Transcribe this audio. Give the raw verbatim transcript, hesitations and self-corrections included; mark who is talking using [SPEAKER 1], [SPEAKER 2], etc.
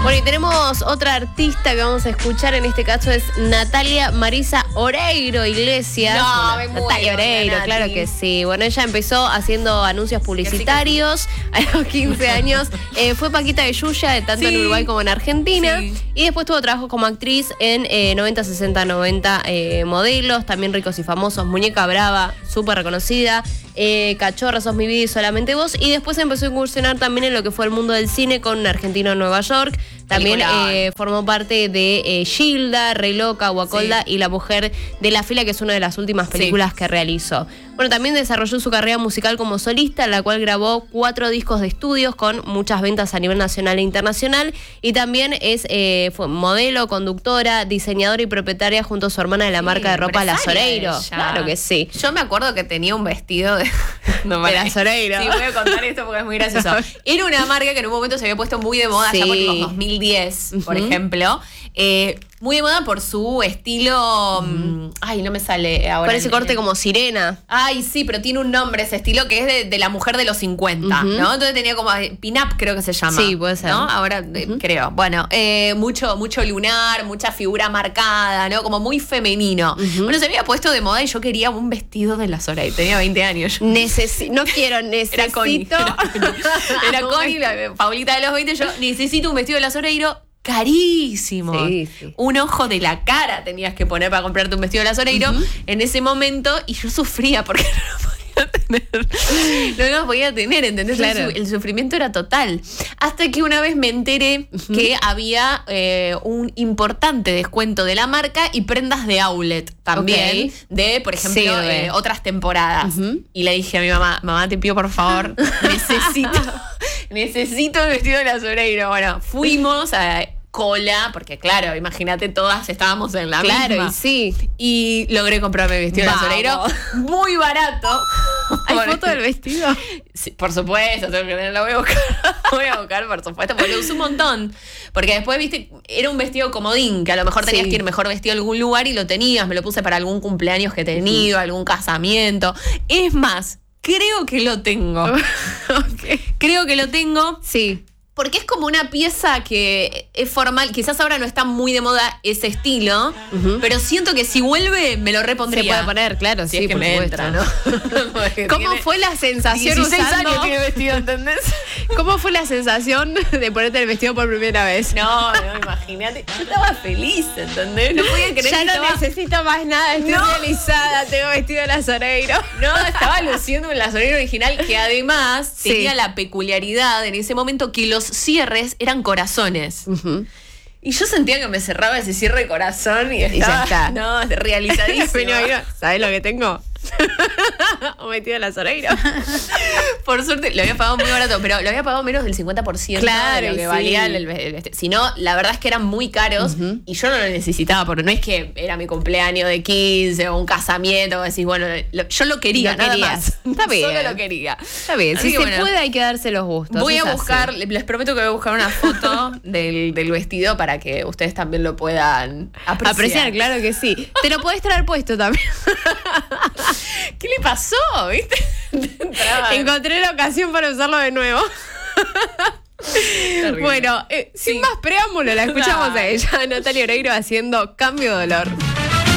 [SPEAKER 1] Bueno, y tenemos otra artista que vamos a escuchar, en este caso es Natalia Marisa Oreiro Iglesias.
[SPEAKER 2] No,
[SPEAKER 1] bueno,
[SPEAKER 2] me
[SPEAKER 1] Natalia
[SPEAKER 2] muero,
[SPEAKER 1] Oreiro,
[SPEAKER 2] Nati.
[SPEAKER 1] claro que sí. Bueno, ella empezó haciendo anuncios publicitarios a los quince años. Eh, fue Paquita de Yuya, tanto
[SPEAKER 2] Sí.
[SPEAKER 1] en Uruguay como en Argentina.
[SPEAKER 2] Sí.
[SPEAKER 1] Y después tuvo trabajo como actriz en eh, noventa, sesenta, noventa eh, modelos, también Ricos y Famosos, Muñeca Brava, súper reconocida. Eh, Cachorra, Sos mi vida y Solamente vos. Y después empezó a incursionar también en lo que fue el mundo del cine con Un argentino en Nueva York. También eh, formó parte de eh, Gilda, Re Loca, Guacolda
[SPEAKER 2] Sí.
[SPEAKER 1] y La mujer de la fila, que es una de las últimas películas
[SPEAKER 2] Sí.
[SPEAKER 1] que realizó. Bueno, también desarrolló su carrera musical como solista, en la cual grabó cuatro discos de estudios con muchas ventas a nivel nacional e internacional. Y también es eh, fue modelo, conductora, diseñadora y propietaria junto a su hermana de la
[SPEAKER 2] Sí,
[SPEAKER 1] marca de ropa La
[SPEAKER 2] empresaria
[SPEAKER 1] Soreiro.
[SPEAKER 2] ella.
[SPEAKER 1] Claro que sí.
[SPEAKER 2] Yo me acuerdo que tenía un vestido de, no,
[SPEAKER 1] De La Soreiro.
[SPEAKER 2] Sí, voy a contar esto porque es muy gracioso. Era una marca que en un momento se había puesto muy de moda,
[SPEAKER 1] Sí.
[SPEAKER 2] ya por los dos mil diez, por
[SPEAKER 1] Ujú.
[SPEAKER 2] ejemplo. Eh, muy de moda por su estilo. mm, Ay, no me sale ahora.
[SPEAKER 1] Con ese
[SPEAKER 2] el-
[SPEAKER 1] corte
[SPEAKER 2] el-
[SPEAKER 1] como sirena.
[SPEAKER 2] Ay, sí, pero tiene un nombre ese estilo que es de, de la mujer de los cincuenta,
[SPEAKER 1] Ujú.
[SPEAKER 2] ¿no? Entonces tenía como eh, pin-up, creo que se llama.
[SPEAKER 1] Sí, puede ser.
[SPEAKER 2] ¿No? Ahora eh, creo. Bueno, eh, mucho, mucho lunar, mucha figura marcada, ¿no? Como muy femenino. Bueno, se había puesto de moda y yo quería un vestido de la Soreiro. Tenía veinte años. Yo.
[SPEAKER 1] Necesi- no quiero, necesito.
[SPEAKER 2] Era Connie. Era Connie, Era
[SPEAKER 1] un
[SPEAKER 2] Connie, la Paulita de los veinte. Yo necesito un vestido de la Soreiro carísimo.
[SPEAKER 1] Sí, sí.
[SPEAKER 2] Un ojo de la cara tenías que poner para comprarte un vestido de la Soreiro en ese momento y yo sufría porque no lo podía tener. No lo podía tener, ¿entendés?
[SPEAKER 1] Claro.
[SPEAKER 2] El, su- el sufrimiento era total. Hasta que una vez me enteré que había eh, un importante descuento de la marca y prendas de outlet también,
[SPEAKER 1] Ok.
[SPEAKER 2] de, por ejemplo,
[SPEAKER 1] Sí, de-
[SPEAKER 2] eh, otras temporadas.
[SPEAKER 1] Ujú.
[SPEAKER 2] Y le dije a mi mamá, mamá, te pido por favor, necesito, necesito el vestido de la Soreiro. Bueno, fuimos a cola, porque claro, imagínate, todas estábamos en la
[SPEAKER 1] Claro,
[SPEAKER 2] misma.
[SPEAKER 1] y sí.
[SPEAKER 2] Y logré comprarme el vestido
[SPEAKER 1] Vamos.
[SPEAKER 2] de la Soreiro muy barato.
[SPEAKER 1] ¿Hay
[SPEAKER 2] Bueno,
[SPEAKER 1] foto del vestido?
[SPEAKER 2] sí, por supuesto, tengo que tenerla, voy a buscar. Voy a buscar, por supuesto, porque lo usé un montón. Porque después, viste, era un vestido comodín, que a lo mejor tenías
[SPEAKER 1] Sí.
[SPEAKER 2] que ir mejor vestido a algún lugar y lo tenías. Me lo puse para algún cumpleaños que he tenido, algún casamiento. Es más, creo que lo tengo.
[SPEAKER 1] Ok.
[SPEAKER 2] Creo que lo tengo.
[SPEAKER 1] Sí.
[SPEAKER 2] Porque es como una pieza que es formal. Quizás ahora no está muy de moda ese estilo,
[SPEAKER 1] Ujú.
[SPEAKER 2] pero siento que si vuelve me lo
[SPEAKER 1] Se
[SPEAKER 2] repondría.
[SPEAKER 1] puede poner, claro,
[SPEAKER 2] Si
[SPEAKER 1] sí,
[SPEAKER 2] es que
[SPEAKER 1] por
[SPEAKER 2] me
[SPEAKER 1] supuesto.
[SPEAKER 2] entra, ¿no? Porque
[SPEAKER 1] ¿Cómo
[SPEAKER 2] tiene
[SPEAKER 1] fue la sensación
[SPEAKER 2] dieciséis
[SPEAKER 1] usando?
[SPEAKER 2] años tiene vestido, ¿entendés?
[SPEAKER 1] ¿Cómo fue la sensación de ponerte el vestido por primera vez?
[SPEAKER 2] No, no, imagínate. Yo estaba feliz, ¿entendés? No podía creer
[SPEAKER 1] Ya
[SPEAKER 2] que
[SPEAKER 1] no
[SPEAKER 2] estaba...
[SPEAKER 1] necesito más nada, estoy
[SPEAKER 2] No.
[SPEAKER 1] realizada, tengo vestido de la Soreiro.
[SPEAKER 2] No, estaba luciendo en la Soreiro original, que además
[SPEAKER 1] Sí.
[SPEAKER 2] tenía la peculiaridad en ese momento que los cierres eran corazones.
[SPEAKER 1] Ujú.
[SPEAKER 2] Y yo sentía que me cerraba ese cierre de corazón y
[SPEAKER 1] ya
[SPEAKER 2] estaba,
[SPEAKER 1] está.
[SPEAKER 2] no, realizadísimo.
[SPEAKER 1] ¿Sabes lo que tengo? Un vestido de la Soreiro.
[SPEAKER 2] Por suerte, lo había pagado muy barato, pero lo había pagado menos del cincuenta por ciento
[SPEAKER 1] Claro,
[SPEAKER 2] de lo que
[SPEAKER 1] sí.
[SPEAKER 2] valía el, el- el vestido. Si no, la verdad es que eran muy caros y yo no lo necesitaba, porque no es que era mi cumpleaños de quince o un casamiento, o decís, bueno, lo- yo lo quería,
[SPEAKER 1] Lo
[SPEAKER 2] nada
[SPEAKER 1] querías.
[SPEAKER 2] más.
[SPEAKER 1] Está bien.
[SPEAKER 2] Solo lo quería.
[SPEAKER 1] Está bien,
[SPEAKER 2] Así
[SPEAKER 1] si
[SPEAKER 2] que
[SPEAKER 1] se
[SPEAKER 2] bueno,
[SPEAKER 1] puede hay que darse los gustos.
[SPEAKER 2] Voy
[SPEAKER 1] es
[SPEAKER 2] a
[SPEAKER 1] así.
[SPEAKER 2] buscar, les prometo que voy a buscar una foto del, del vestido para que ustedes también lo puedan apreciar.
[SPEAKER 1] Apreciar, claro que sí. Te lo podés traer puesto también.
[SPEAKER 2] ¿Qué le pasó? ¿Viste? Entraba-
[SPEAKER 1] Encontré la ocasión para usarlo de nuevo.
[SPEAKER 2] Terrible.
[SPEAKER 1] Bueno, eh, sin
[SPEAKER 2] Sí.
[SPEAKER 1] más preámbulo, la escuchamos a
[SPEAKER 2] Dale.
[SPEAKER 1] ella, Natalia Oreiro, haciendo Cambio de Dolor.